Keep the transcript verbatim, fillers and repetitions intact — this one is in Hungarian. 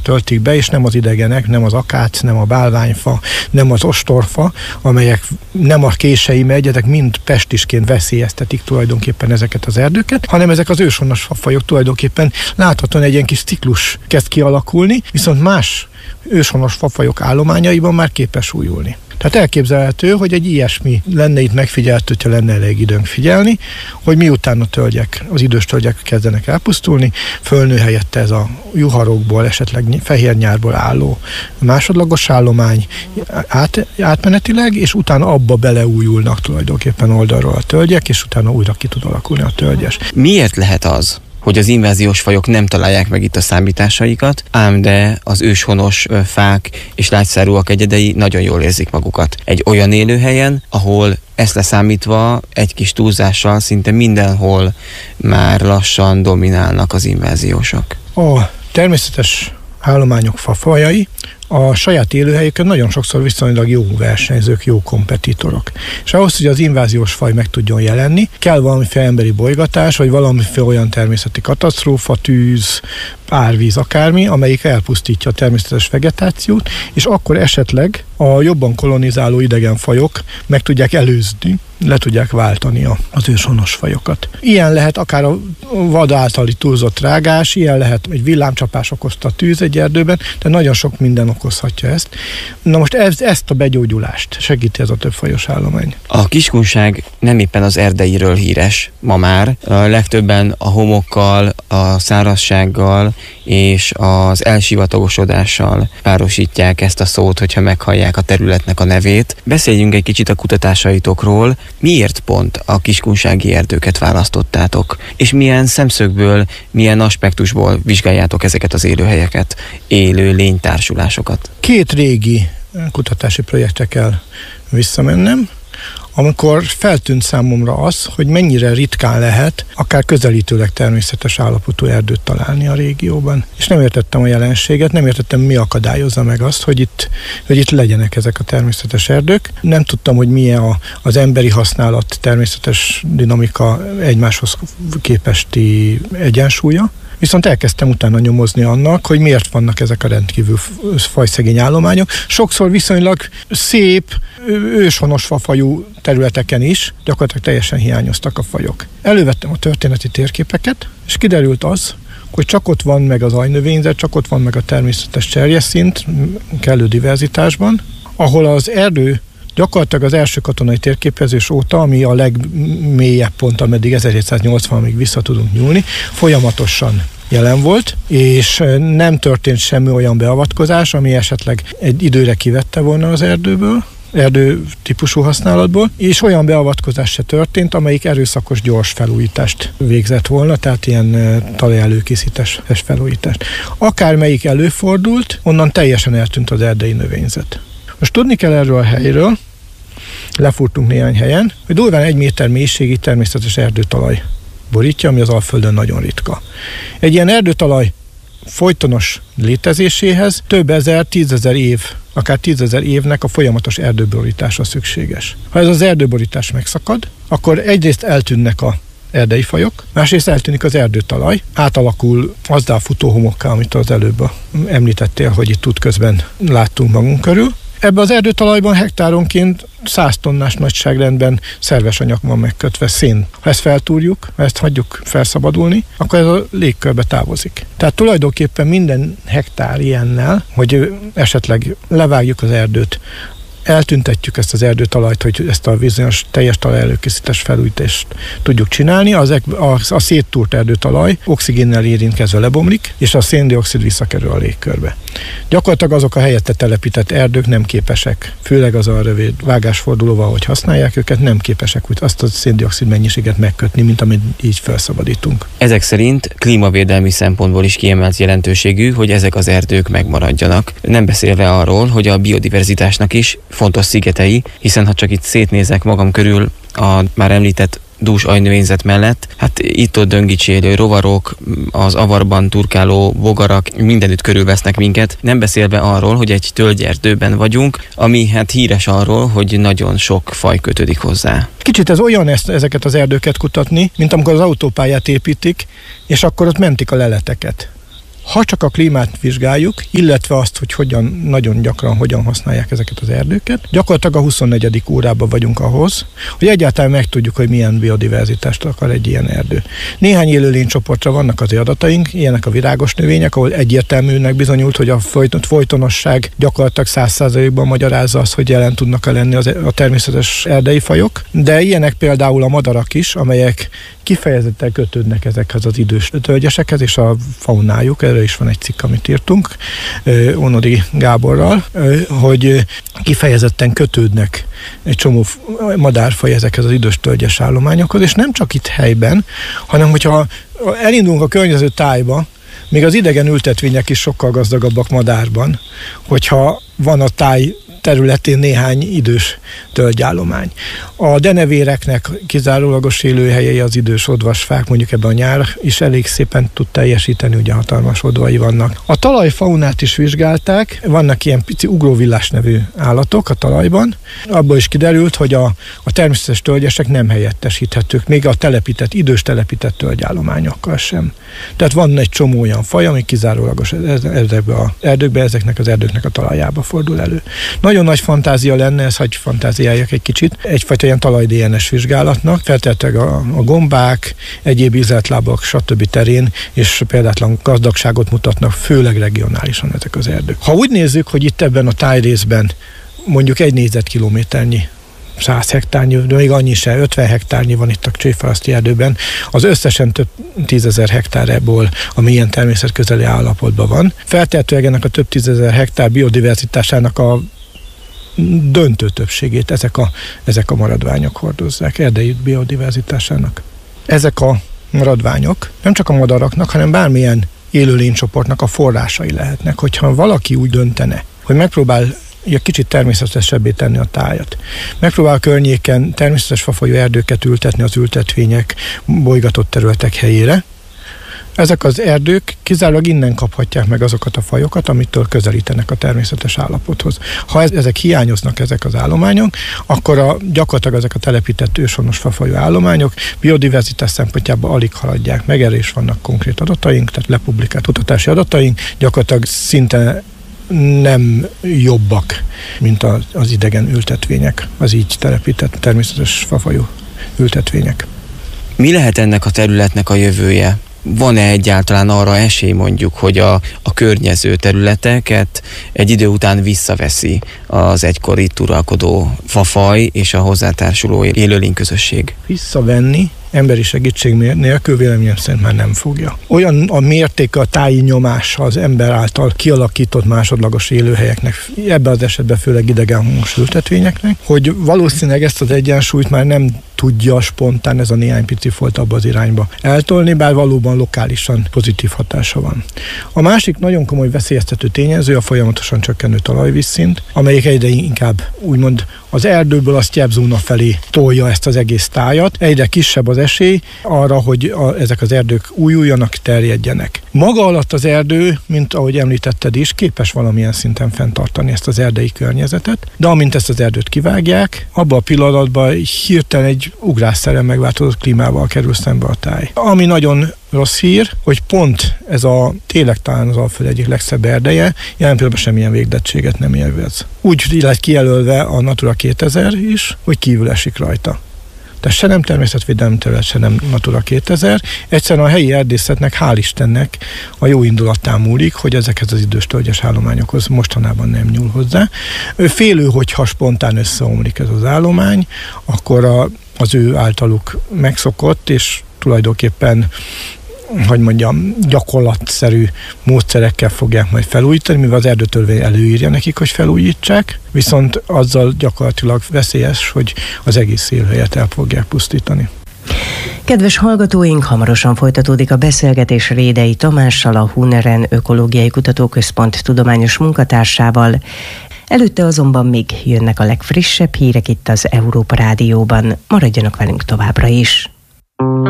töltik be, és nem az idegenek, nem az akác, nem a bálványfa, nem az ostorfa, amelyek nem a kései megyedek, mind pestisként veszélyeztetik tulajdonképpen ezeket az erdőket, hanem ezek az őshonos fafajok tulajdonképpen láthatóan egy ilyen kis ciklus kezd kialakulni, viszont más őshonos fafajok állományaiban már képes újulni. Tehát elképzelhető, hogy egy ilyesmi lenne itt megfigyelhető, hogyha lenne elég időnk figyelni, hogy miután a tölgyek, az idős tölgyek kezdenek elpusztulni, fölnő helyette ez a juharokból, esetleg fehérnyárból álló másodlagos állomány át, átmenetileg, és utána abba beleújulnak tulajdonképpen oldalról a tölgyek, és utána újra ki tud alakulni a tölgyes. Miért lehet az, hogy az inváziós fajok nem találják meg itt a számításaikat, ám de az őshonos fák és lágyszárúak egyedei nagyon jól érzik magukat egy olyan élőhelyen, ahol ezt leszámítva egy kis túlzással szinte mindenhol már lassan dominálnak az inváziósok? A természetes állományok fafajai a saját élőhelyükön nagyon sokszor viszonylag jó versenyzők, jó kompetitorok. És ahhoz, hogy az inváziós faj meg tudjon jelenni, kell valamiféle emberi bolygatás, vagy valamiféle olyan természeti katasztrófa, tűz, árvíz, akármi, amelyik elpusztítja a természetes vegetációt, és akkor esetleg a jobban kolonizáló idegen fajok meg tudják előzni, le tudják váltani az őshonos fajokat. Ilyen lehet akár a vad általi túlzott rágás, ilyen lehet egy villámcsapás okozta tűz egy erdőben, de nagyon sok minden okozhatja ezt. Na most ez, ezt a begyógyulást segíti ez a többfajos állomány. A Kiskunság nem éppen az erdeiről híres ma már. A legtöbben a homokkal, a szárazsággal és az elsivatagosodással párosítják ezt a szót, hogyha meghallják a területnek a nevét. Beszéljünk egy kicsit a kutatásaitokról. Miért pont a kiskunsági erdőket választottátok? És milyen szemszögből, milyen aspektusból vizsgáljátok ezeket az élőhelyeket, élő lénytársulásokat? Két régi kutatási projektre kell visszamennem, amikor feltűnt számomra az, hogy mennyire ritkán lehet akár közelítőleg természetes állapotú erdőt találni a régióban. És nem értettem a jelenséget, nem értettem, mi akadályozza meg azt, hogy itt, hogy itt legyenek ezek a természetes erdők. Nem tudtam, hogy milyen a, az emberi használat, természetes dinamika egymáshoz képesti egyensúlya. Viszont elkezdtem utána nyomozni annak, hogy miért vannak ezek a rendkívül fajszegény állományok. Sokszor viszonylag szép, őshonos fafajú területeken is gyakorlatilag teljesen hiányoztak a fajok. Elővettem a történeti térképeket, és kiderült az, hogy csak ott van meg az ajnövényzet, csak ott van meg a természetes cserjeszint, kellő diverzitásban, ahol az erdő gyakorlatilag az első katonai térképezés óta, ami a legmélyebb pont, ameddig ezerhétszáznyolcvanig vissza tudunk nyúlni, folyamatosan jelen volt, és nem történt semmi olyan beavatkozás, ami esetleg egy időre kivette volna az erdőből, erdő típusú használatból, és olyan beavatkozás se történt, amelyik erőszakos gyors felújítást végzett volna, tehát ilyen talajelőkészítés felújítást. Akármelyik előfordult, onnan teljesen eltűnt az erdei növényzet. Most tudni kell erről a helyről, lefúrtunk néhány helyen, hogy durván egy méter mélységi természetes erdőtalaj borítja, ami az Alföldön nagyon ritka. Egy ilyen erdőtalaj folytonos létezéséhez több ezer, tízezer év, akár tízezer évnek a folyamatos erdőborítása szükséges. Ha ez az erdőborítás megszakad, akkor egyrészt eltűnnek a erdei fajok, másrészt eltűnik az erdőtalaj, átalakul azzá futóhomokká, amit az előbb említettél, hogy itt útközben láttunk magunk körül. Ebben az erdőtalajban hektáronként száz tonnás nagyságrendben szerves anyag van megkötve, szén. Ha ezt feltúrjuk, ha ezt hagyjuk felszabadulni, akkor ez a légkörbe távozik. Tehát tulajdonképpen minden hektár ilyennel, hogy esetleg levágjuk az erdőt, eltüntetjük ezt az erdőtalajt, hogy ezt a bizonyos teljes talajelőkészítés felújítást tudjuk csinálni, az, a, a széttúrt erdőtalaj oxigénnel érintkezve lebomlik, és a széndioxid visszakerül a légkörbe. Gyakorlatilag azok a helyette telepített erdők nem képesek, főleg az a rövid vágásfordulóval, hogy használják őket, nem képesek úgy azt a széndioxid mennyiséget megkötni, mint amit így felszabadítunk. Ezek szerint klímavédelmi szempontból is kiemelt jelentőségű, hogy ezek az erdők megmaradjanak. Nem beszélve arról, hogy a biodiverzitásnak is fontos szigetei, hiszen ha csak itt szétnézek magam körül a már említett dús ajnövényzet mellett, hát itt-ott döngicsélő rovarok, az avarban turkáló bogarak mindenütt körülvesznek minket, nem beszélve arról, hogy egy tölgyerdőben vagyunk, ami hát híres arról, hogy nagyon sok faj kötődik hozzá. Kicsit ez olyan ezt, ezeket az erdőket kutatni, mint amikor az autópályát építik, és akkor ott mentik a leleteket. Ha csak a klímát vizsgáljuk, illetve azt, hogy hogyan, nagyon gyakran hogyan használják ezeket az erdőket, gyakorlatilag a huszonnegyedik órában vagyunk ahhoz, hogy egyáltalán megtudjuk, hogy milyen biodiverzitást akar egy ilyen erdő. Néhány élőlénycsoportra vannak az adataink, ilyenek a virágos növények, ahol egyértelműnek bizonyult, hogy a folytonosság gyakorlatilag száz százalékban magyarázza azt, hogy jelen tudnak lenni az, a természetes erdei fajok, de ilyenek például a madarak is, amelyek kifejezetten kötődnek ezekhez az idős tölgyesekhez, és a faunájuk, erről is van egy cikk, amit írtunk Onodi Gáborral, hogy kifejezetten kötődnek egy csomó madárfaj ezekhez az idős tölgyes állományokhoz, és nem csak itt helyben, hanem hogyha elindulunk a környező tájba, még az idegen ültetvények is sokkal gazdagabbak madárban, hogyha van a táj területén néhány idős tölgyállomány. A denevéreknek kizárólagos élőhelyei az idős odvasfák, mondjuk ebben a nyár is elég szépen tud teljesíteni, ugye hatalmas odvai vannak. A talajfaunát is vizsgálták, vannak ilyen pici ugróvillás nevű állatok a talajban. Abból is kiderült, hogy a, a természetes tölgyesek nem helyettesíthetők, még a telepített, idős telepített tölgyállományokkal sem. Tehát van egy csomó olyan faj, ami kizárólagos ezekbe az erdőkbe, ezeknek az erdőknek a talajába fordul elő. Nagyon nagy fantázia lenne, ez hagy fantáziáljak egy kicsit, egyfajta ilyen talaj-dé en es vizsgálatnak, feltétlenül a, a gombák, egyéb ízeltlábak, stb. Terén, és példátlan gazdagságot mutatnak, főleg regionálisan ezek az erdők. Ha úgy nézzük, hogy itt ebben a tájrészben mondjuk egy négyzetkilométernyi, száz hektárnyi, de még annyi se, ötven hektárnyi van itt a Csévfaraszti erdőben, az összesen több tízezer hektárból, ami ilyen természetközeli állapotban van. Feltehetőleg ennek a több tízezer hektár biodiverzitásának a döntő többségét ezek a, ezek a maradványok hordozzák, erdei biodiverzitásának. Ezek a maradványok nem csak a madaraknak, hanem bármilyen élőlénycsoportnak a forrásai lehetnek. Hogyha valaki úgy döntene, hogy megpróbál egy kicsit természetesebbé tenni a tájat. Megpróbál a környéken természetes fafajú erdőket ültetni az ültetvények, bolygatott területek helyére. Ezek az erdők kizárólag innen kaphatják meg azokat a fajokat, amitől közelítenek a természetes állapothoz. Ha ezek hiányoznak, ezek az állományok, akkor a, gyakorlatilag ezek a telepített őshonos fafajú állományok biodiverzitás szempontjából alig haladják meg, erre is vannak konkrét adataink, tehát lepublikált kutatási adataink, gyakorlatilag szinte nem jobbak, mint az, az idegen ültetvények, az így telepített természetes fafajú ültetvények. Mi lehet ennek a területnek a jövője? Van-e egyáltalán arra esély mondjuk, hogy a, a környező területeket egy idő után visszaveszi az egykor itt uralkodó fafaj és a hozzátársuló élőlényközösség? Visszavenni emberi segítség nélkül véleményem szerint már nem fogja. Olyan a mértéke, a táji nyomása az ember által kialakított másodlagos élőhelyeknek, ebben az esetben főleg idegenhonos ültetvényeknek, hogy valószínűleg ezt az egyensúlyt már nem tudja spontán ez a néhány pici folt abba az irányba eltolni, bár valóban lokálisan pozitív hatása van. A másik nagyon komoly veszélyeztető tényező a folyamatosan csökkenő talajvízszint, amelyik egyre inkább úgymond az erdőből a sztyeppzóna felé tolja ezt az egész tájat. Egyre kisebb az esély arra, hogy a, ezek az erdők újuljanak, terjedjenek. Maga alatt az erdő, mint ahogy említetted is, képes valamilyen szinten fenntartani ezt az erdei környezetet, de amint ezt az erdőt kivágják, abban a pillanatban hirtelen egy ugrásszerűen megváltozott klímával kerül szembe a táj. Ami nagyon rossz hír, hogy pont ez a tényleg talán az Alföld egyik legszebb erdeje, jelen pillanatban semmilyen végdettséget nem élvez. Úgy lett kijelölve a Natura kétezer is, hogy kívül esik rajta. Tehát se nem természetvédelmi terület, se nem Natura kétezer. Egyszerűen a helyi erdészetnek, hál' Istennek a jó indulatán múlik, hogy ezekhez az idős tölgyes állományokhoz mostanában nem nyúl hozzá. Ő félő, hogyha spontán összeomlik ez az állomány, akkor a, az ő általuk megszokott, és tulajdonképpen hogy mondjam, gyakorlatszerű módszerekkel fogják majd felújítani, mivel az erdőtörvény előírja nekik, hogy felújítsák, viszont azzal gyakorlatilag veszélyes, hogy az egész élőhelyet el fogják pusztítani. Kedves hallgatóink, hamarosan folytatódik a beszélgetés Rédei Tamással, a Huneren Ökológiai Kutatóközpont tudományos munkatársával. Előtte azonban még jönnek a legfrissebb hírek itt az Európa Rádióban. Maradjanak velünk továbbra is!